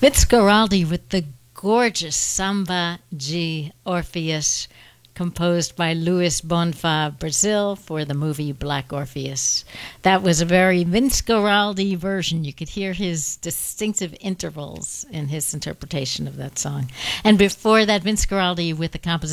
Vince Guaraldi with the gorgeous Samba G Orpheus, composed by Luis Bonfa Brazil for the movie Black Orpheus. That was a very Vince Guaraldi version. You could hear his distinctive intervals in his interpretation of that song. And before that, Vince Guaraldi with the composition